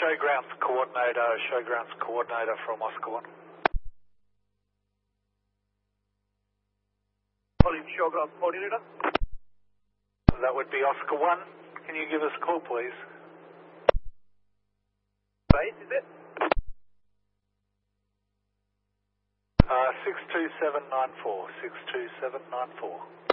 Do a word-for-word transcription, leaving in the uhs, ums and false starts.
showgrounds coordinator, showgrounds coordinator from Oscar one. Volume showgrounds coordinator. That would be Oscar one. Can you give us a call, please? Base, is it? Uh, six two seven nine four, six two seven nine four.